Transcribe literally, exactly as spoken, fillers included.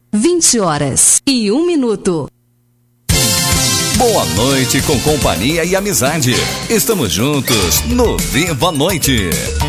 vinte horas e um minuto. Boa noite com companhia e amizade. Estamos juntos no Viva a Noite.